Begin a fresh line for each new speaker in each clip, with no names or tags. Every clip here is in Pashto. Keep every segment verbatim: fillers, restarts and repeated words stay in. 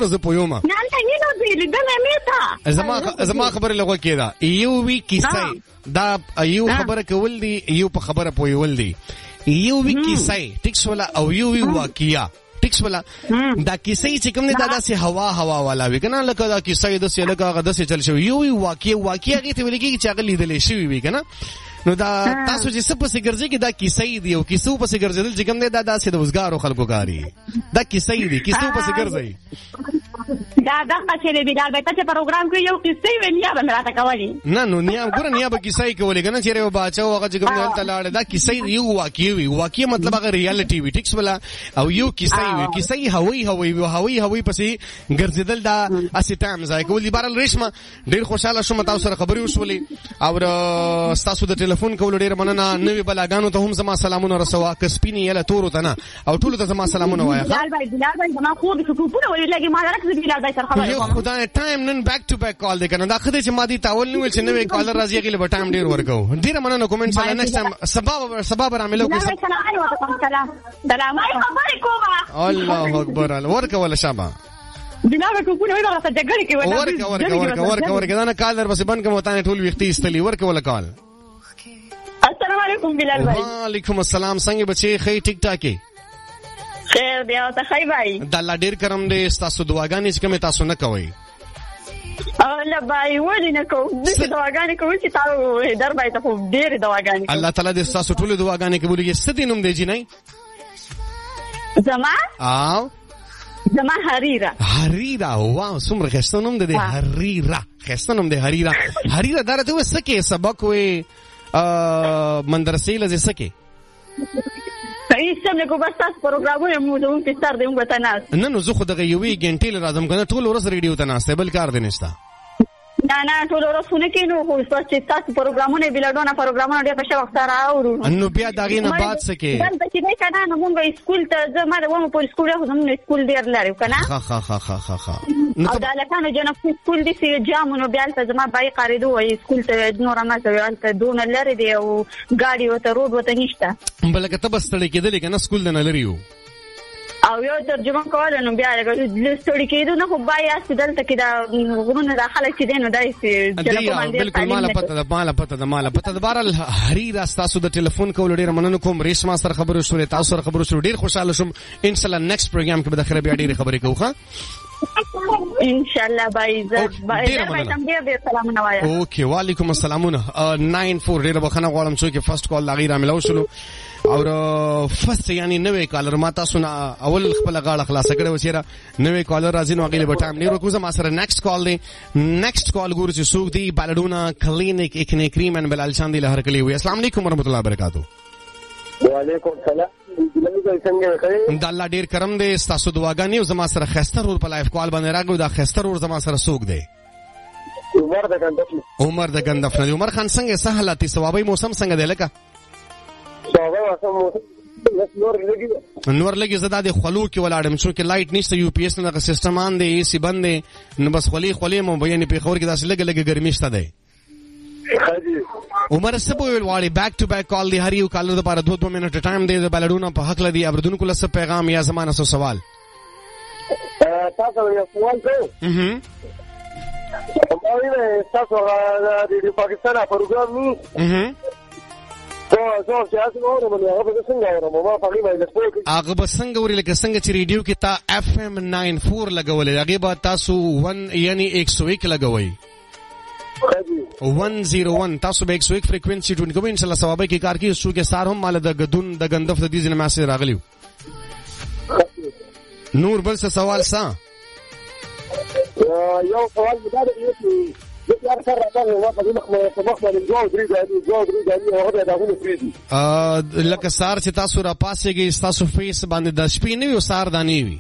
نو زه پویوم
نه نه نه دی دنه میتا
زما زما خبره لغوه کېدا یو وی کیسه دا یو خبره کول دی یو په خبره پویول دی یو وی کیسه ټیکس ولا او یو وی واقعیا ټیکس ولا دا کیسه چې کوم نه دا داسې هوا هوا والا وی کنه لکه دا کیسه د سې لکه هغه داسې چل شو یو وی واقعیا واقعیا کې ته ویل کېږي چې هغه لیدل شي وی کنه نو دا تاسو چې څه پسې ګرځي کې دا کیسې دی او کیسو پسې ګرځېدل چې کوم نه دا داسې د وزګارو خلکو کاری دا کیسې دی کیسو پسې ګرځي
دا دا چې بلال به تاسو پروګرام کې یو کیسې ونیا به راته کولی
نه نو نیا ګور نیا به کیسې کولی کنه چې یو باچو هغه چې کوم نه تلاړ دا کیسې یو واقعي وي واقعي مطلب هغه ریالټي وي ټیکس ولا او یو کیسې وي کیسې هوي هوي هوي هوي پسې ګرځېدل دا اسی ټایم ځای کولی بارل ریشما ډیر خوشاله شوم تاسو سره خبرې وشولې او تاسو د ټلیفون کول ډیر مننه نوې بلاګانو ته هم زما سلامونه رسوا کسپینی یله تورو ته نه او ټول ته زما سلامونه وایا
بلال بھائی بلال بھائی زما خو د کوپونه ولې لګي ما راځي بلال بھائی سره خبرې
کوم خدای ټایم نن بیک ټو بیک کال دی کنه دا خدای چې ما دي تاول نیول چې نوې کالر راځي غیله به ټایم ډیر ورکو ډیر مننه کومنټ سره نیکسټ ټایم سبب سبب را ملو کې
سلام سلام علیکم
الله اکبر ورکو ولا شابه
بلال کوپونه وای راته جګړه کې
ورکو ورکو ورکو ورکو ورکو دا نه کالر بس بند کوم وتانه ټول وختي استلی ورکو ولا کال
السلام علیکم بلال بھائی
وعلیکم السلام څنګه بچي خې ټیک ټاکي
خیر دی او ته خی بھائی
د الله ډیر کرم دې تاسو دعاګانې چې کوم تاسو نه کوي
الله بھائی ولې نه کوو دغه دعاګانې کوو چې تاسو در بھائی ته ډیر دعاګانې
الله تعالی دې تاسو ټول دعاګانې قبول کړي ستې نوم دی جی نه
زما
او
زما حریرا
حریرا واو څومره ښه نوم دی حریرا ښه نوم دی حریرا حریرا درته وسکه سبق وې مدرسې لږه سکه
ایسم له کو بس تاسو پروګرامونه مو دوم په ستار دی موږ ته ناس
نه نو زه خو دغه یوې غنټې راځم کنه ټول ورځ ریډیو ته ناس ته بل کار دی نشته
نه نه ټول ورځ ونه کینو خو تاسو تاسو پروګرامونه بلډونه پروګرامونه ډېر په وخت سره اورو
نو بیا دغه نه بعد سکه
دا چې نه کنه نو موږ سکول ته زما د ومو په سکول خو زموږ سکول ډېر لري کنه
ها ها ها ها ها
نو دا لکه جنب سکول دي چې جامونو بیا ته زما بای قاریدو وای سکول ته نور ما ته ته دون لري دی او ګاډي وته روډ وته نشته
بلکې ته بس تړي کېدل کنه سکول نه لريو
او یو ترجمه کول نو بیا لستړي کېدو نه خو بای اس دلته کې دا غرونه داخله کې دینو دای چې
جنب بالکل مال پته د مال پته د مال پته د بارل حریرا تاسو د ټلیفون کول ډیر مننه کوم ریشما سره خبرو شوې تاسو سره خبرو شوې ډیر خوشاله شوم ان شاء الله نیکسټ پروګرام کې به د خره بیا ډیر خبرې کوو ښا
ان شاء الله بای عزت بای تم ډیر ډیر سلامونه وایا
اوکې وعلیکم السلامونه ناین فور ډیر بخنه غواړم چې فرست کال لاغی را ملو شلو او فرست یعنی نوې کالر ما تاسو نه اول خپل غاړه خلاص کړو وسیره نوې کالر راځي نو غیله بټام نه ورکو زما سره نیکسټ کال دی نیکسټ کال ګور چې سوق دی بالډونا کلینیک اکنه کریم ان بلال شاندی لهر کلی وي السلام علیکم ورحمت الله وبرکاتہ
وعلیکم السلام
د الله ډیر کرم دی تاسو دعاګانې زما سره خستر ور په لایف کال باندې راغو دا خستر ور زما سره سوق دی
عمر د ګندفن
عمر د ګندفن عمر خان څنګه سهالتي ثوابي موسم څنګه دی لکه
ثوابي موسم نور لګي
نور لګي زدا د خلو کې ولاړم شو کې لایټ نشته یو پی ایس نه سیستم ان دی سی بند نو بس خلی خلی مو بیان په خبر کې داس لګ لګ ګرمي شته دی عمر سبو ویل واړي بیک ټو بیک کال دی هر یو کال د لپاره دوه دوه منټه ټایم دی د بلډونو په حق لدی اوردونکو له پیغام یا زمانه سو سوال
تاسو یو سوال کوئ
اها
مې تاسو د پاکستان پروګرام نو
اها
تو زه چې تاسو نو نو هغه څنګه اورم ما په دې باندې څه
هغه به څنګه وري لکه څنګه چې ریډیو کې تا اف ام ناین فور لګولې هغه به تاسو ون یعنی ایک سو ایک لګوي ون زیرو ون تاسو به ایک سو ایک فریکوئنسي ټون کوئ ان شاء الله ثوابه کې کار کې شو کې سار هم مال د غدون د غندف د دې ځنه مسج راغلیو نور بل څه سوال سا
یو سوال مدار یو د یار سره راځي نو په دې مخ په مخ باندې جوړ درې دی جوړ درې دی هغه د هغه فریدي
ا لکه سار چې تاسو را پاسېږي تاسو فیس باندې د شپې نه یو سار دانی وي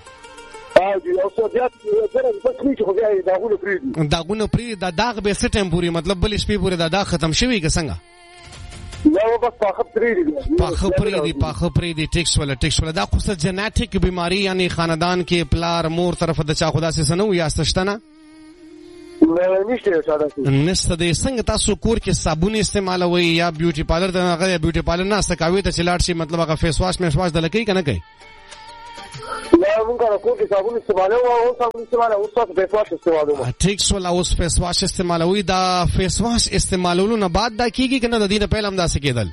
داغونه پری دا داغ به څه ټیم پوری مطلب بل شپې پوری دا داغ ختم شوی که څنګه
نو بس پاخه پری دی
پاخه پری دی پاخه پری دی ټیکس ولا ټیکس ولا دا خو څه جنیټیک بیماری یعنی خاندان کې پلار مور طرف د چا خدا سي سنو یا ستشتنه
نشته ساده
نشته د څنګه تاسو کور کې صابون استعمالوي یا بیوټي پارلر ته هغه بیوټي پارلر نه سکاوي ته چلاړ شي مطلب هغه فیس واش میش واش د لکې کنه کوي
یا موږ را کور کې صابون استعمالو او اوس هم استعمالو اوس تاسو فیس واش استعمالو
ټیک سول اوس فیس واش استعمالوي دا فیس واش استعمالولو نه بعد دا کیږي کنه د دې نه پهل هم دا څه کېدل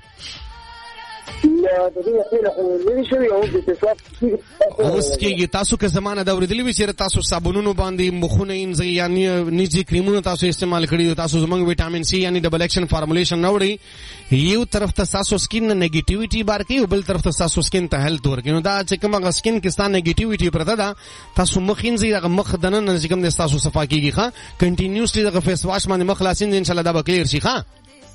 د دې خپل نه شوی او د فیس واش
اوس کېږي تاسو که زمانه دا ورېدلې وي چې تاسو صابونونو باندې مخونه انځي یعنی نيجي کریمونو تاسو استعمال کړی تاسو زمونږ وټامین سی یعنی ډبل ایکشن فارمولیشن نه وړي یو طرف ته تاسو سکین نه نیگیټیویټي بار کوي او بل طرف ته تاسو سکین ته هیلث ورکوي نو دا چې کومه سکین کې ستاسو نیگیټیویټي پرته ده تاسو مخ انځي هغه مخ دنه نه چې کوم د تاسو صفا کیږي ښا کنټینیوسلی د فیس واش باندې مخ خلاصین ان شاء الله دا به کلیر شي ښا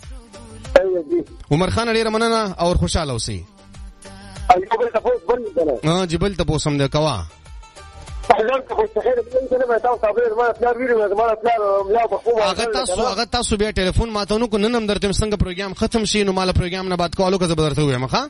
عمر خان ډیر مننه او خوشاله اوسئ
جبل تفوس بند کنه
ها جبل تفوس هم ده کوا
حلال تفوس خیر دې نه ما تاسو خبر ما پلان ویری ما پلان ملا بخو
هغه تاسو هغه تاسو بیا ټلیفون ماته نو کو نن هم درته څنګه پروګرام ختم شي نو مال پروګرام نه بعد کالو که زه درته وایم ښا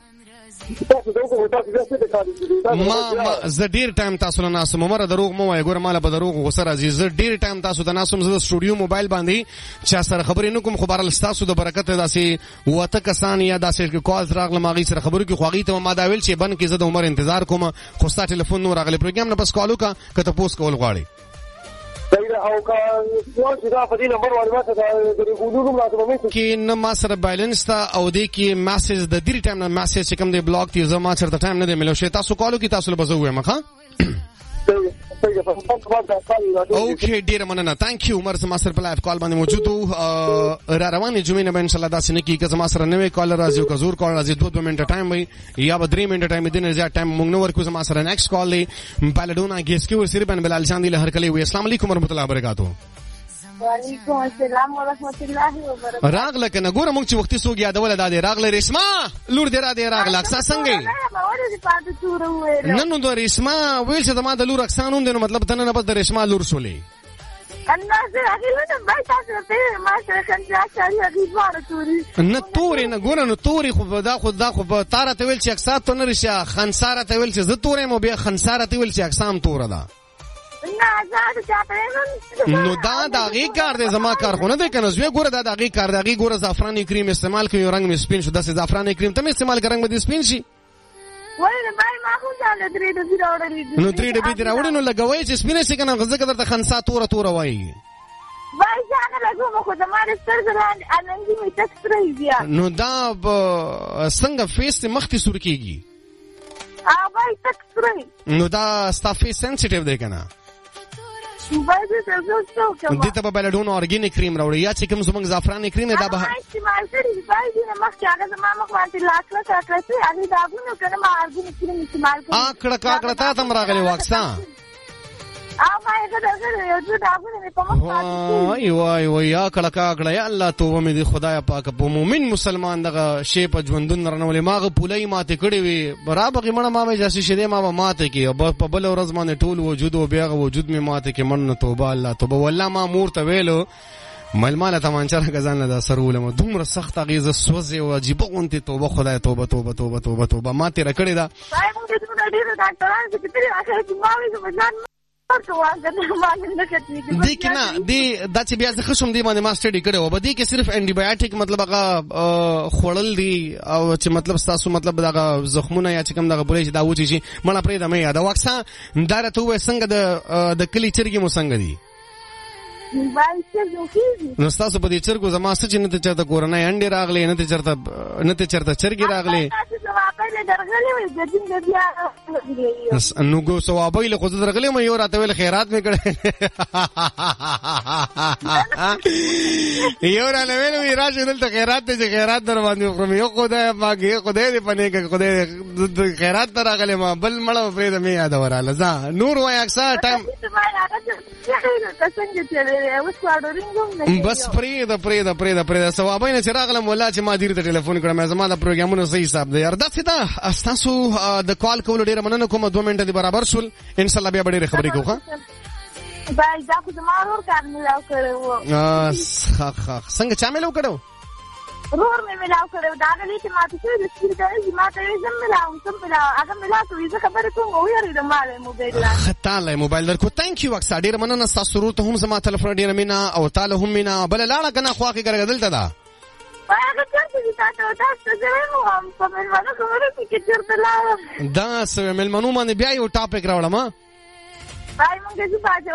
ما ما ز ډیر ټایم تاسو نه ناسم عمر دروغ مو وای ګور مال به دروغ غسر عزیز ز ډیر ټایم تاسو ته ناسم ز سټوډیو موبایل باندې چا سره خبرې نو کوم خبر تاسو د برکت داسې وته کسان یا داسې کالز راغله ماغي سره خبرو کې خواغي ته ما دا ویل چې بن کې زه د عمر انتظار کوم خو ستا ټلیفون نو راغله پروګرام نه بس کالو کا کته پوس کول غواړي
او کا یو چې دا په دې نمبر باندې ماته د ګولو ملاتمه
کې نه ما سره بیلنس تا او دې کې میسج د دې ټایم نه میسج کوم دی بلاک دی زما سره ټایم نه دی ملو شي تاسو کالو کې تاسو له بزو یم ښا اوکې ډیر مننه ثانک یو عمر سما سره په لایف کال باندې موجود وو را روانه جمعې نه ان شاء الله داسې نه کی که سما سره نوې کال راځي او کزور کال راځي دوه دوه منټه ټایم وي یا به درې منټه ټایم دې نه زیات ټایم موږ نو ورکو سما سره نیکسټ کال دی پالډونا ګیس کې ورسره بن بلال شان دی له هر کله وي السلام علیکم ورحمت الله وبرکاتہ
وعلیکم السلام ورحمت الله وبرکاتہ
راغله کنه ګوره موږ چې وختي سوګ یادول دا دی راغله ریشما لور دې را دې راغله اکسا څنګه نن نو د ریشما ویل چې ما د لور اکسانون دی نو مطلب ته نه بس د ریشما لور شولې
الله زه هغه نه بای تاسو ته ما سره څنګه چې غیبار توري
نه توري نه ګوره نو توري خو دا خو دا خو تاره ته ویل چې اکسا ته نه رشه خنساره ته ویل چې زه تورې مو بیا خنساره ته ویل چې اکسام تور ده نو دا داغي کار دی زما کار خو نه دی کنه زوی ګوره دا داغي کار داغي ګوره زعفراني کریم استعمال کوي رنگ می سپین شو داسې زعفراني کریم ته استعمال کوي رنگ می سپین شي
وای بای ما خو ځاله درې د راوړل
نو درې د بي راوړل نو لګوي چې سپینه شي کنه غزه کدر ته خنسا تور تور وای
وای ځاګه لګو خو زماره سترګلان اننګي می تکسرې بیا
نو دا څنګه فیس مختی سور کیږي
ا وای تکسرې
نو دا ستا فیس سنسټیو دی کنه دې ته به بلډون اورګینیک کریم راوړي یا چې کوم زمونږ زعفراني کریم دا به
استعمال کړي بای دې مخ چې هغه زما مخ باندې لاکله ساتلې علي داغونه کنه ما اورګینیک کریم استعمال کړي
ا کړه کړه تا تم راغلي واکسا
ا ما یې دا یو څه داغونه په مخ باندې
وای وای وای یا کړه کړه یا الله توبه مې دې خدای پاک په مؤمن مسلمان دغه شی په ژوندون رنولې ماغه پولای ماته کړي وي برابر مړه ما مې جاسي شه دې ما ماته کې په بل ورځ باندې ټول وجود او بیا وجود مې ماته کې من توبه الله توبه والله ما مور ته ویلو ملماله تمانچره غزان نه دا سرول مو دومره سخت غیزه سوځي او عجیب غونته توبه خدای توبه توبه توبه توبه توبه ما ته رکړې دا
پای مونږ دې ډېر ډاکټرانو چې تیرې اخر کې ما وې زمزان
دی کې نه دی دا چې بیا ځکه شوم دی باندې ما سټډي کړو و بدی کې صرف انټي بایوټیک مطلب هغه خوړل دی او چې مطلب تاسو مطلب دغه زخمونه یا چې کوم دغه بولې چې دا وچی شي مړه پرې د مې یاد واکسا دا راته وې څنګه د د کلی چرګي مو څنګه دی نو تاسو په دې چرګو زما څه چې نه ته چرته کورنۍ انډي راغلي نه ته چرته نه ته چرته چرګي راغلي نو ګو ثوابه له خود درغلي مې یو راته ویل خیرات مې کړې یو را لویل وی راځي دلته خیرات دې خیرات در باندې خو یو خدای پاکي خدای دې پنه کې خدای خیرات تر راغلي ما بل مړ پرې دې مې یاد وراله ځا نور وای اکثر ټایم بس پرې دا پرې دا پرې دا پرې دا ثوابه نه چراغله مولا چې ما دیر ته ټلیفون کړم زما د پروګرامونو صحیح حساب دی یار دا څه تاسو د کال کول ډیره مننه کوم دوه منټه دی برابر شول ان شاء الله بیا ډیره خبرې کوو
بای دا خو زما ورور کار ملاو کړو
ا ښه څنګه چا ملاو کړو
ورور مې ملاو کړو دا غلي چې ما ته د سپیډ ما ته یې زم ملاو سم ملاو هغه ملاو کوي زه خبره کوم او یې د مال موبایل لا
خطاله موبایل درکو ثانک یو اکثر ډیر مننه تاسو ورته هم زما ټلیفون ډیر مینا او تعالی هم مینا بل لاړه کنه خواخي ګرځدل ته دا
هغه چرته دي تاسو تاسو زه هم په مېلمانه خبره کې چرته لا
دا سوي مېلمنو باندې بیا یو ټاپک راوړم ها
پای مونږ چې